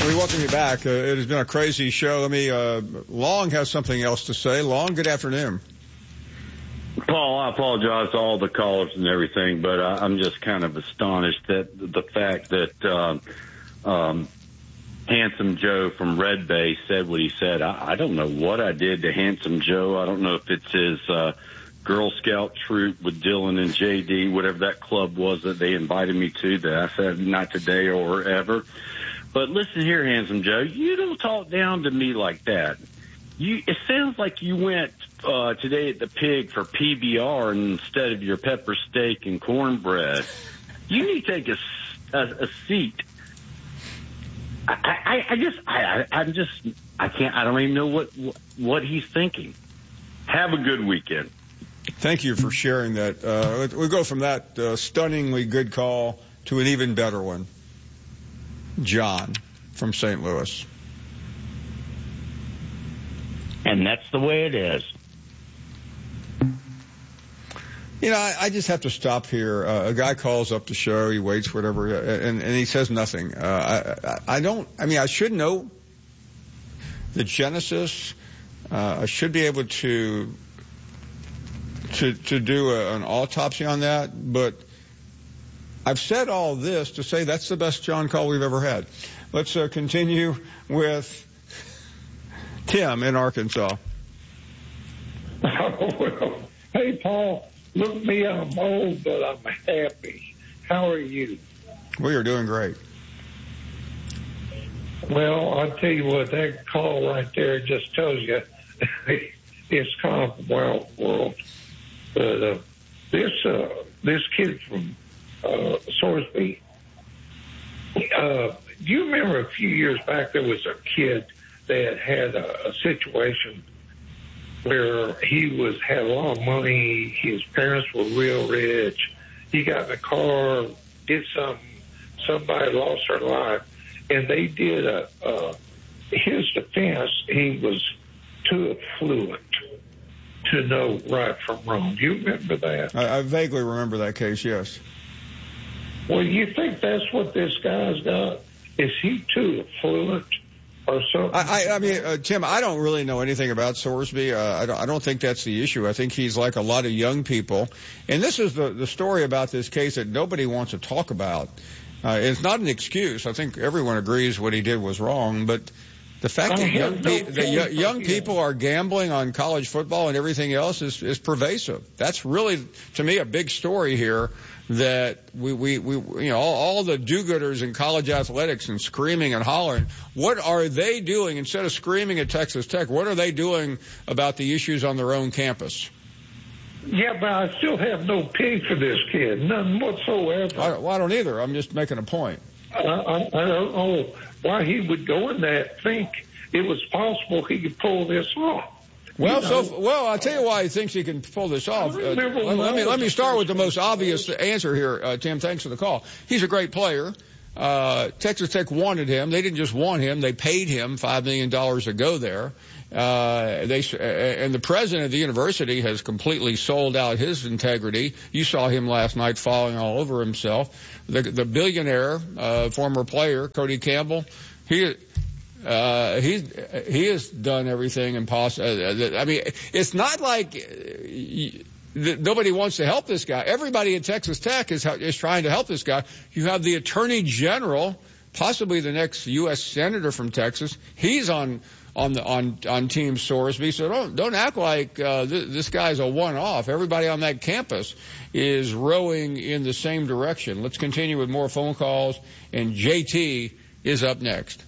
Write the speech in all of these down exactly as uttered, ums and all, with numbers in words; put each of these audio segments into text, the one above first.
we welcome you back. Uh, it has been a crazy show. Let me, uh, Long has something else to say. Long, good afternoon. Paul, I apologize to all the callers and everything, but I, I'm just kind of astonished at the fact that um, um, Handsome Joe from Red Bay said what he said. I, I don't know what I did to Handsome Joe. I don't know if it's his uh, Girl Scout troop with Dylan and J D, whatever that club was that they invited me to, that I said not today or ever. But listen here, Handsome Joe, you don't talk down to me like that. You, it sounds like you went uh, today at the Pig for P B R instead of your pepper steak and cornbread. You need to take a, a, a seat. I, I, I just, I, I'm just, I can't, I don't even know what, what he's thinking. Have a good weekend. Thank you for sharing that. Uh, we go from that uh, stunningly good call to an even better one. John from Saint Louis. And that's the way it is. You know, I, I just have to stop here. Uh, a guy calls up the show, he waits, whatever, and, and he says nothing. Uh, I, I, I don't, I mean, I should know the genesis. Uh, I should be able to, to, to do a, an autopsy on that, but I've said all this to say that's the best John call we've ever had. Let's uh, continue with Tim in Arkansas. Oh, well, hey, Paul, look me, I'm old, but I'm happy. How are you? We are doing great. Well, I'll tell you what, that call right there just tells you it's kind of a wild world. But uh, this, uh, this kid from uh, Sorsby, uh, do you remember a few years back there was a kid that had a, a situation where he was had a lot of money, his parents were real rich, he got in a car, did something, somebody lost their life, and they did a, uh, his defense, he was too affluent to know right from wrong. Do you remember that? I, I vaguely remember that case, yes. Well, you think that's what this guy's got? Is he too affluent? Or something? I, I mean, uh, Tim, I don't really know anything about Sorsby. Uh, I, don't, I don't think that's the issue. I think he's like a lot of young people. And this is the, the story about this case that nobody wants to talk about. Uh, it's not an excuse. I think everyone agrees what he did was wrong. But the fact that young, pe- that young, young people are gambling on college football and everything else is, is pervasive. That's really, to me, a big story here. That we, we, we, you know, all, all the do-gooders in college athletics and screaming and hollering, what are they doing instead of screaming at Texas Tech? What are they doing about the issues on their own campus? Yeah, but I still have no pity for this kid, none whatsoever. I, well, I don't either. I'm just making a point. I, I, I don't know why he would go in that, think it was possible he could pull this off. Well, you know, so well, I'll tell you why he thinks he can pull this off. Uh, let, let me let me start with the most obvious answer here, uh, Tim. Thanks for the call. He's a great player. Uh, Texas Tech wanted him. They didn't just want him; they paid him five million dollars to go there. Uh, they uh, and the president of the university has completely sold out his integrity. You saw him last night falling all over himself. The, the billionaire, uh, former player Cody Campbell, he. Uh, he, he has done everything impossible. I mean, it's not like uh, nobody wants to help this guy. Everybody at Texas Tech is, is trying to help this guy. You have the Attorney General, possibly the next U S Senator from Texas. He's on, on the, on, on Team Sorsby. So don't, don't act like, uh, th- this guy's a one-off. Everybody on that campus is rowing in the same direction. Let's continue with more phone calls, and J T is up next.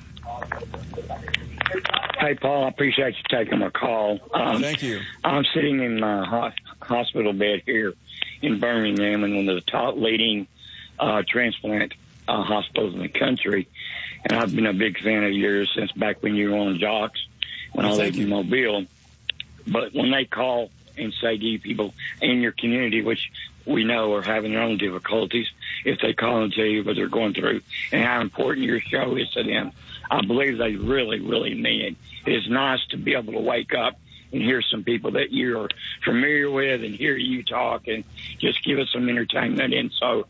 Hey, Paul, I appreciate you taking my call. Um, Thank you. I'm sitting in my ho- hospital bed here in Birmingham in one of the top leading uh, transplant uh, hospitals in the country, and I've been a big fan of yours since back when you were on Jocks, when well, I lived in Mobile. But when they call and say to you people in your community, which we know are having their own difficulties, if they call and tell you what they're going through and how important your show is to them, I believe they really, really mean it. It is nice to be able to wake up and hear some people that you're familiar with and hear you talk and just give us some entertainment. And so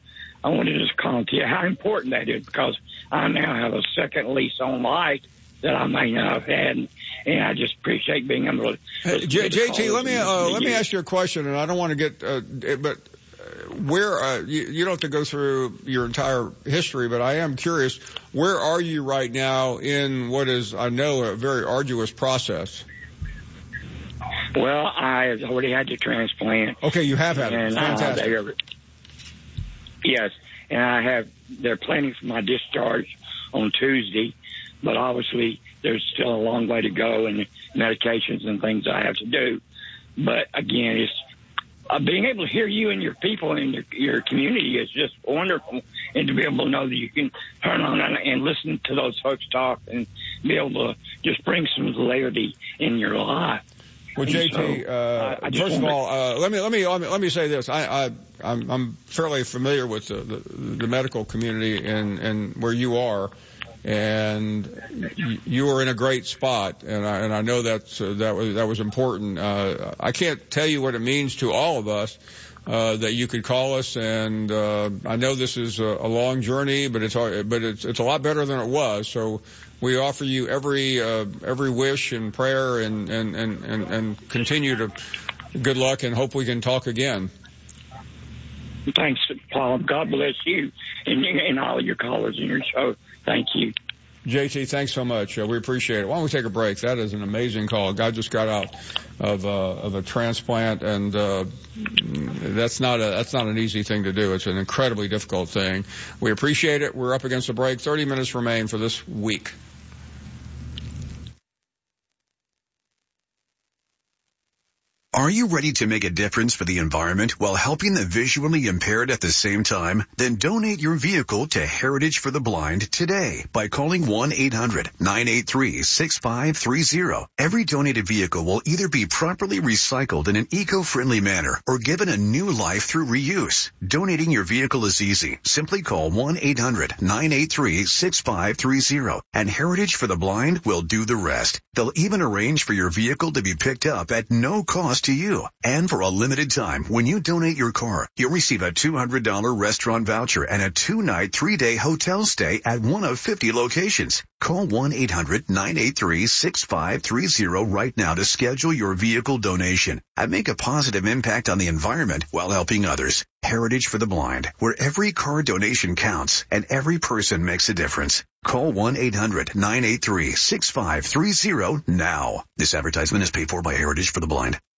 I wanted to just comment to you how important that is, because I now have a second lease on life that I may not have had, and, and I just appreciate being able to. Hey, J- JT, let me uh, let me ask you a question, and I don't want to get, uh, but where uh, you, you don't have to go through your entire history, but I am curious, where are you right now in what is, I know, a very arduous process? Well, I already had the transplant. Okay, you have had it. Fantastic. Uh, yes, and I have. They're planning for my discharge on Tuesday, but obviously there's still a long way to go and medications and things I have to do. But again, it's uh, being able to hear you and your people and your, your community is just wonderful, and to be able to know that you can turn on and, and listen to those folks talk and be able to just bring some levity in your life. Well, J T, so, uh, I, I first of all, uh, let me, let me, let me say this. I, I, I'm, I'm fairly familiar with the, the, the medical community and, and where you are, and you are in a great spot, and I, and I know that's, uh, that was, that was important. Uh, I can't tell you what it means to all of us, uh, that you could call us, and, uh, I know this is a, a long journey, but it's, but it's, it's a lot better than it was, so we offer you every uh, every wish and prayer, and, and, and, and, and continue to good luck, and hope we can talk again. Thanks, Paul. God bless you and, and all of your callers in your show. Thank you. J T, thanks so much. Uh, we appreciate it. Why don't we take a break? That is an amazing call. A guy just got out of, uh, of a transplant, and uh, that's not a that's not an easy thing to do. It's an incredibly difficult thing. We appreciate it. We're up against the break. thirty minutes remain for this week. Are you ready to make a difference for the environment while helping the visually impaired at the same time? Then donate your vehicle to Heritage for the Blind today by calling one eight hundred nine eight three six five three zero. Every donated vehicle will either be properly recycled in an eco-friendly manner or given a new life through reuse. Donating your vehicle is easy. Simply call one eight hundred nine eight three six five three zero, and Heritage for the Blind will do the rest. They'll even arrange for your vehicle to be picked up at no cost to you. And for a limited time, when you donate your car, you'll receive a two hundred dollars restaurant voucher and a two-night, three-day hotel stay at one of fifty locations. Call one eight hundred nine eight three six five three zero right now to schedule your vehicle donation and make a positive impact on the environment while helping others. Heritage for the Blind, where every car donation counts and every person makes a difference. Call one eight hundred nine eight three six five three zero now. This advertisement is paid for by Heritage for the Blind.